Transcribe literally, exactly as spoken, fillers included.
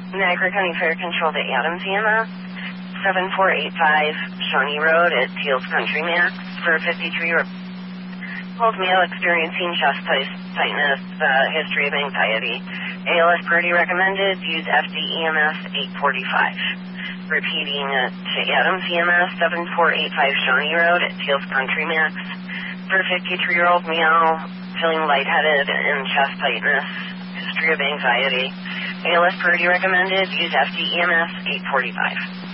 Niagara County Fire Control to Adams E M S, seven four eight five Shawnee Road at Teals Country Max for a fifty-three-year-old male experiencing chest tightness, uh, history of anxiety. A L S priority recommended, use F D E M S eight forty-five. Repeating uh, to Adams E M S, seven four eight five Shawnee Road at Teals Country Max for a fifty-three-year-old male feeling lightheaded and chest tightness, history of anxiety. A L S priority recommended, use F D E M S eight forty-five.